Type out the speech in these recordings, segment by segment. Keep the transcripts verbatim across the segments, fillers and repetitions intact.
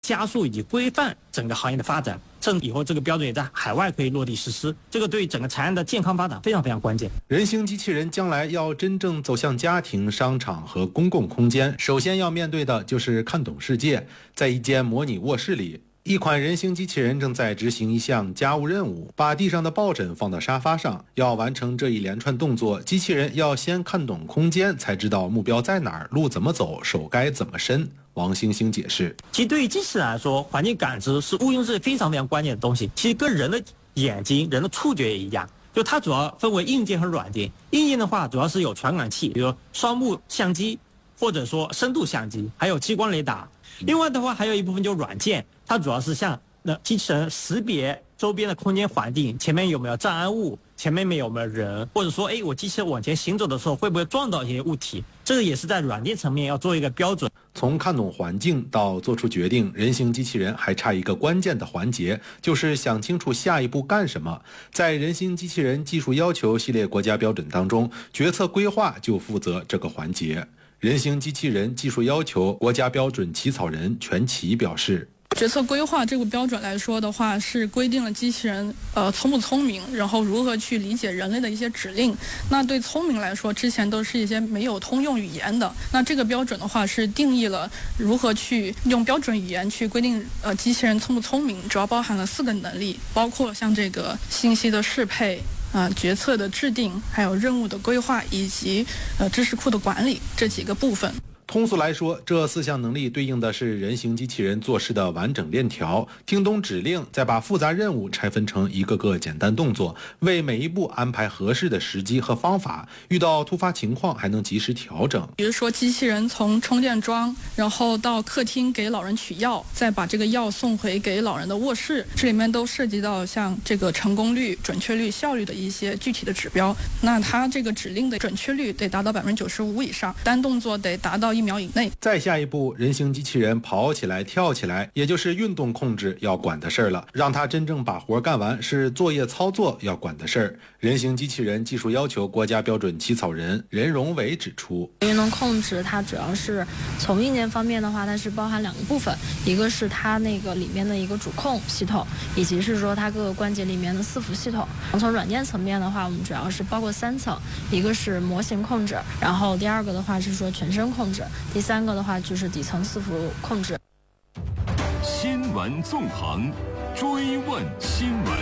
加速以及规范整个行业的发展，趁以后这个标准也在海外可以落地实施，这个对整个产业的健康发展非常非常关键。 人形机器人将来要真正走向家庭、商场和公共空间，首先要面对的就是看懂世界。在一间模拟卧室里，一款人形机器人正在执行一项家务任务，把地上的抱枕放到沙发上。要完成这一连串动作，机器人要先看懂空间，才知道目标在哪儿，路怎么走，手该怎么伸。王星星解释， 其实对于机器人来说，环境感知是毋庸置疑非常非常关键的东西。其实跟人的眼睛、人的触觉也一样，就它主要分为硬件和软件。硬件的话，主要是有传感器，比如双目相机，或者说深度相机，还有激光雷达。另外的话，还有一部分就是软件，它主要是像那机器人识别周边的空间环境，前面有没有障碍物，前面有没有人，或者说，哎，我机器人往前行走的时候会不会撞到一些物体，这个也是在软件层面要做一个标准。 从看懂环境到做出决定，人形机器人还差一个关键的环节，就是想清楚下一步干什么。在人形机器人技术要求系列国家标准当中，决策规划就负责这个环节。人形机器人技术要求国家标准起草人全奇表示， 决策规划这个标准来说的话，是规定了机器人呃聪不聪明，然后如何去理解人类的一些指令。那对聪明来说，之前都是一些没有通用语言的。那这个标准的话，是定义了如何去用标准语言去规定呃机器人聪不聪明，主要包含了四个能力，包括像这个信息的适配。呃，决策的制定，还有任务的规划，以及呃知识库的管理这几个部分。 通俗来说，这四项能力对应的是人形机器人做事的完整链条，听懂指令，再把复杂任务拆分成一个个简单动作，为每一步安排合适的时机和方法，遇到突发情况还能及时调整。 比如说，机器人从充电桩，然后到客厅给老人取药，再把这个药送回给老人的卧室，这里面都涉及到像这个成功率、准确率、效率的一些具体的指标。那它这个指令的准确率得达到百分之九十五以上，单动作得达到一秒以内。 再下一步，人形机器人跑起来跳起来，也就是运动控制要管的事儿了。让它真正把活干完是作业操作要管的事儿。人形机器人技术要求国家标准起草人任荣伟指出， 运动控制它主要是从硬件方面的话，它是包含两个部分，一个是它那个里面的一个主控系统，以及是说它各个关节里面的伺服系统。从软件层面的话，我们主要是包括三层，一个是模型控制，然后第二个的话是说全身控制，第三个的话就是底层伺服控制。 新闻纵横，追问新闻。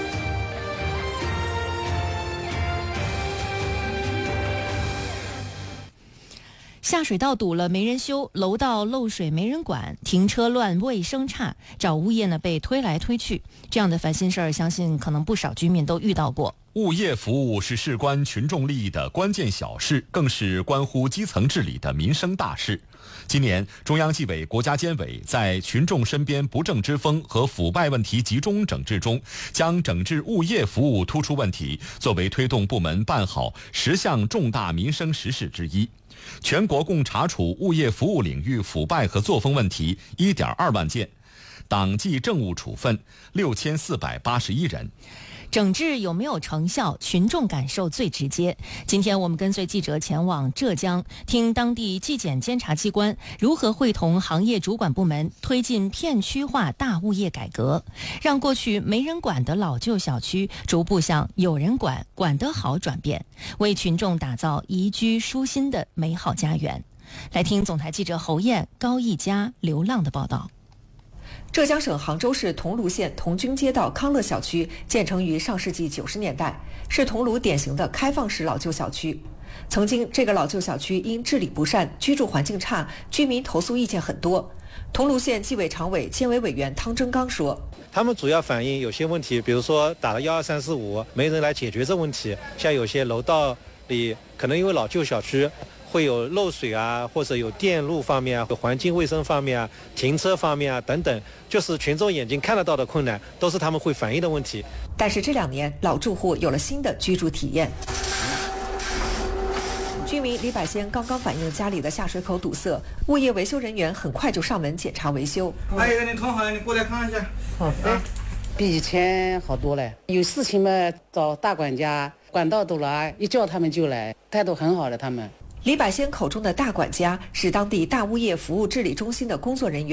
下水道堵了没人修，楼道漏水没人管，停车乱卫生差，找物业呢被推来推去，这样的烦心事儿，相信可能不少居民都遇到过。 物业服务是事关群众利益的关键小事，更是关乎基层治理的民生大事。今年，中央纪委国家监委在群众身边不正之风和腐败问题集中整治中，将整治物业服务突出问题作为推动部门办好十项重大民生实事之一。全国共查处物业服务领域腐败和作风问题 一点二万件，党纪政务处分六千四百八十一人。 整治有没有成效，群众感受最直接。今天我们跟随记者前往浙江，听当地纪检监察机关如何会同行业主管部门推进片区化大物业改革，让过去没人管的老旧小区逐步向有人管、管得好转变，为群众打造宜居舒心的美好家园。来听总台记者侯燕、高一家流浪的报道。 浙江省杭州市桐庐县桐军街道康乐小区建成于上世纪九十年代，是桐庐典型的开放式老旧小区。曾经，这个老旧小区因治理不善、居住环境差，居民投诉意见很多。桐庐县纪委常委、监委委员汤征刚说：“ 他们主要反映有些问题，比如说打了一二三四五，没人来解决这问题。像有些楼道里可能因为老旧小区。”会有漏水啊，或者有电路方面啊，环境卫生方面啊，停车方面啊等等，就是群众眼睛看得到的困难，都是他们会反映的问题。 但是这两年，老住户有了新的居住体验。居民李百仙刚刚反映家里的下水口堵塞，物业维修人员很快就上门检查维修。 还有你躺好了，你过来看一下。 好的，比以前好多了。有事情嘛，找大管家，管道堵了，一叫他们就来，态度很好的他们。 李百仙口中的大管家是当地大物业服务治理中心的工作人员，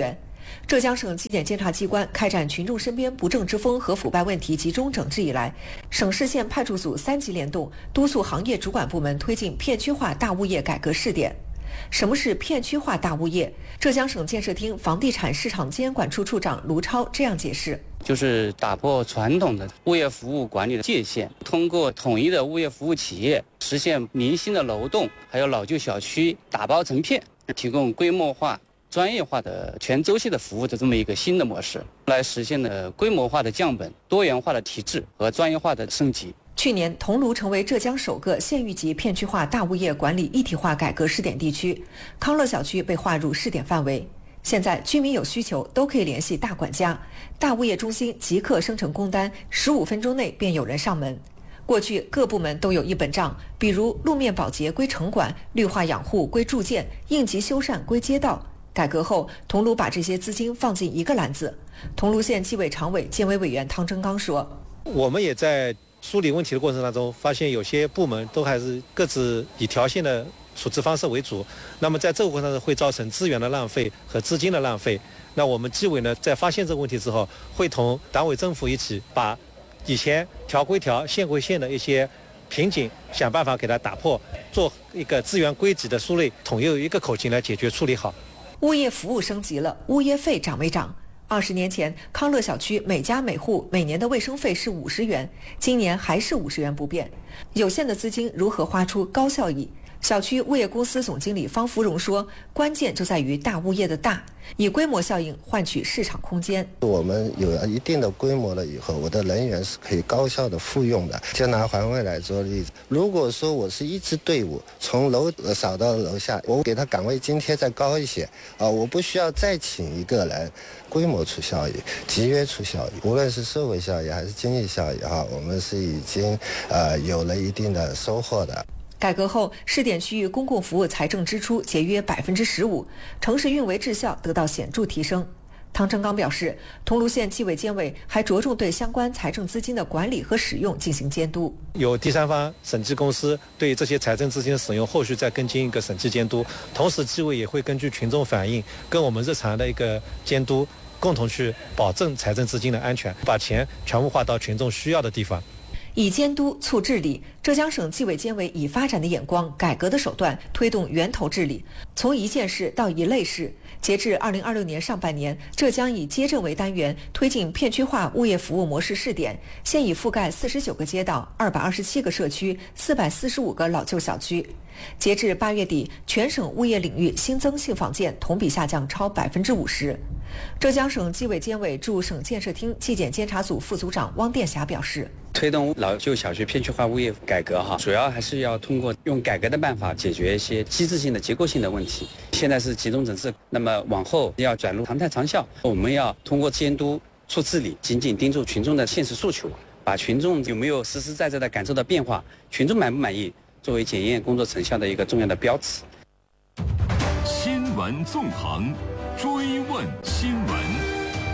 浙江省纪检监察机关开展群众身边不正之风和腐败问题集中整治以来，省市县派出所三级联动，督促行业主管部门推进片区化大物业改革试点。什么是片区化大物业？浙江省建设厅房地产市场监管处处长卢超这样解释： 就是打破传统的物业服务管理的界限，通过统一的物业服务企业，实现明星的楼栋还有老旧小区打包成片，提供规模化、专业化的全周期的服务的这么一个新的模式，来实现了规模化的降本、多元化的提质和专业化的升级。 去年，桐庐成为浙江首个县域级片区化大物业管理一体化改革试点地区，康乐小区被划入试点范围。现在居民有需求都可以联系大管家，大物业中心即刻生成工单，十五分钟内便有人上门。过去各部门都有一本账，比如路面保洁归城管，绿化养护归住建，应急修缮归街道。改革后，桐庐把这些资金放进一个篮子。桐庐县纪委常委、监委委员汤征刚说：“ 我们也在梳理问题的过程当中，发现有些部门都还是各自以条线的处置方式为主，那么在这个过程当中会造成资源的浪费和资金的浪费。那我们纪委呢，在发现这个问题之后，会同党委政府一起把以前条归条、线归线的一些瓶颈，想办法给它打破，做一个资源归集的梳理，统一一个口径来解决处理好。” 物业服务升级了，物业费涨没涨？二十年前，康乐小区每家每户每年的卫生费是五十元，今年还是五十元不变。有限的资金如何花出高效益？小区物业公司总经理方福荣说，关键就在于大物业的大，以规模效应换取市场空间。 我们有了一定的规模了以后，我的人员是可以高效的复用的。就拿环卫来做例子，如果说我是一支队伍从楼扫到楼下，我给他岗位津贴再高一些啊，我不需要再请一个人，规模出效益，集约出效益，无论是社会效益还是经济效益哈，我们是已经呃有了一定的收获的。 改革后，试点区域公共服务财政支出节约百分之十五，城市运维质效得到显著提升。汤征刚表示，桐庐县纪委监委还着重对相关财政资金的管理和使用进行监督， 有第三方审计公司对这些财政资金的使用后续再跟进一个审计监督，同时纪委也会根据群众反映跟我们日常的一个监督，共同去保证财政资金的安全，把钱全部花到群众需要的地方。 以监督促治理，浙江省纪委监委以发展的眼光、改革的手段推动源头治理，从一件事到一类事。截至二零二六年上半年，浙江以街镇为单元推进片区化物业服务模式试点，现已覆盖四十九个街道、二百二十七个社区、四百四十五个老旧小区。截至八月底，全省物业领域新增信访件同比下降超百分之五十。浙江省纪委监委驻省建设厅纪检监察组副组长汪殿霞表示， 推动老旧小区片区化物业改革哈，主要还是要通过用改革的办法解决一些机制性的、结构性的问题。现在是集中整治，那么往后要转入常态长效，我们要通过监督促治理，紧紧盯住群众的现实诉求，把群众有没有实实在在的感受到变化，群众满不满意，作为检验工作成效的一个重要的标尺。 新闻纵横，追问新闻。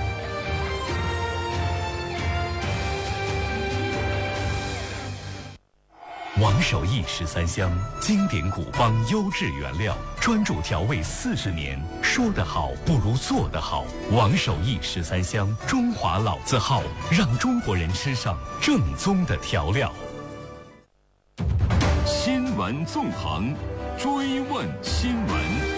王守义十三香，经典古方，优质原料，专注调味四十年，说得好不如做得好。王守义十三香，中华老字号，让中国人吃上正宗的调料。新闻纵横，追问新闻。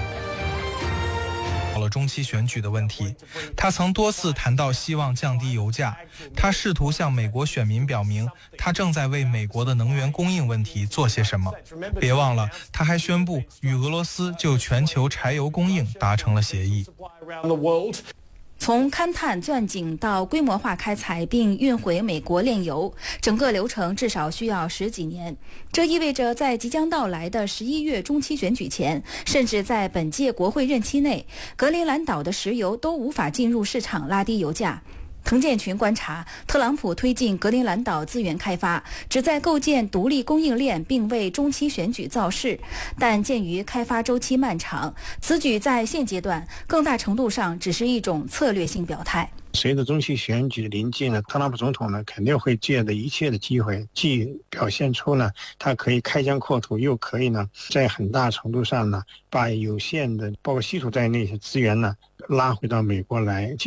到了中期选举的问题，他曾多次谈到希望降低油价，他试图向美国选民表明他正在为美国的能源供应问题做些什么。别忘了，他还宣布与俄罗斯就全球柴油供应达成了协议。 从勘探钻井到规模化开采并运回美国炼油，整个流程至少需要十几年。这意味着在即将到来的十一月中期选举前，甚至在本届国会任期内，格陵兰岛的石油都无法进入市场，拉低油价。滕建群观察，特朗普推进格陵兰岛资源开发，旨在构建独立供应链并为中期选举造势。但鉴于开发周期漫长，此举在现阶段更大程度上只是一种策略性表态。 随着中期选举临近呢，特朗普总统呢肯定会借着一切的机会，既表现出呢他可以开疆扩土，又可以呢在很大程度上呢把有限的包括稀土在内的资源呢拉回到美国来。